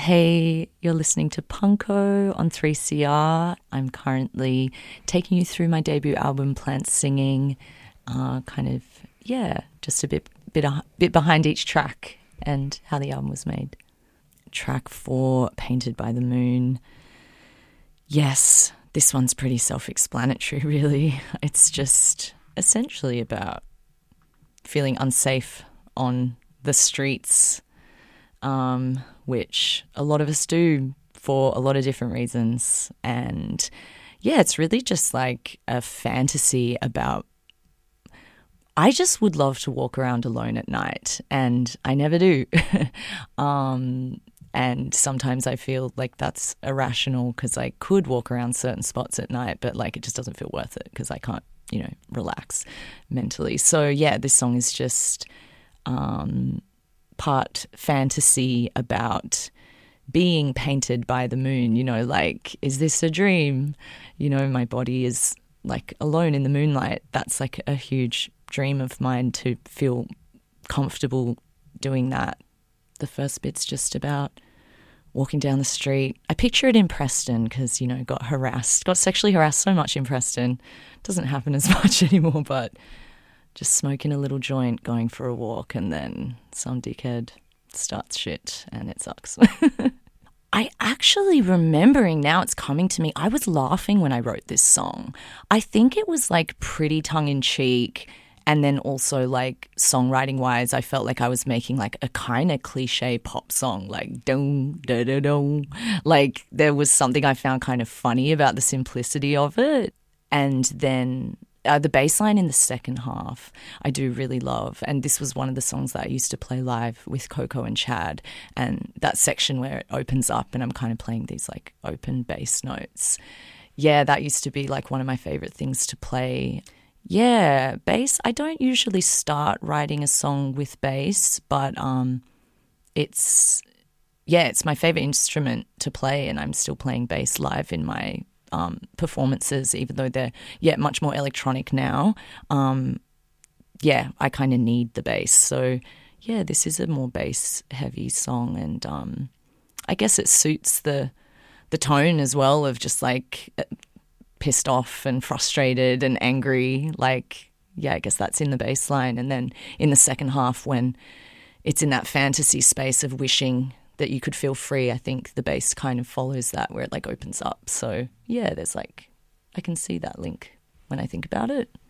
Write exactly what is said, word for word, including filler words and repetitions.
Hey, you're listening to Punko on three C R. I'm currently taking you through my debut album, Plants Singing, uh, kind of, yeah, just a bit, bit, a bit behind each track and how the album was made. Track four, Painted by the Moon. Yes, this one's pretty self-explanatory, really. It's just essentially about feeling unsafe on the streets, um, which a lot of us do for a lot of different reasons. And yeah, it's really just like a fantasy about, I just would love to walk around alone at night, and I never do. um, and sometimes I feel like that's irrational because I could walk around certain spots at night, but like it just doesn't feel worth it because I can't, you know, relax mentally. So yeah, this song is just um, part fantasy about being painted by the moon, you know, like, is this a dream? You know, my body is like alone in the moonlight. That's like a huge dream of mine, to feel comfortable doing that. The first bit's just about walking down the street. I picture it in Preston because, you know, got harassed, got sexually harassed so much in Preston. Doesn't happen as much anymore, but just smoking a little joint, going for a walk, and then some dickhead starts shit and it sucks. I actually, remembering now, it's coming to me, I was laughing when I wrote this song. I think it was like pretty tongue-in-cheek, and then also like songwriting-wise, I felt like I was making like a kind of cliche pop song, like dong, da da dong. Like there was something I found kind of funny about the simplicity of it. And then uh, the bass line in the second half, I do really love. And this was one of the songs that I used to play live with Coco and Chad. And that section where it opens up and I'm kind of playing these like open bass notes. Yeah, that used to be like one of my favorite things to play. Yeah, bass. I don't usually start writing a song with bass, but um, it's, yeah, it's my favorite instrument to play, and I'm still playing bass live in my um, performances, even though they're, yeah, much more electronic now. Um, yeah, I kind of need the bass. So, yeah, this is a more bass-heavy song, and um, I guess it suits the the tone as well of just like pissed off and frustrated and angry. Like, yeah, I guess that's in the bass line. And then in the second half, when it's in that fantasy space of wishing that you could feel free, I think the bass kind of follows that, where it like opens up. So yeah, there's like, I can see that link when I think about it.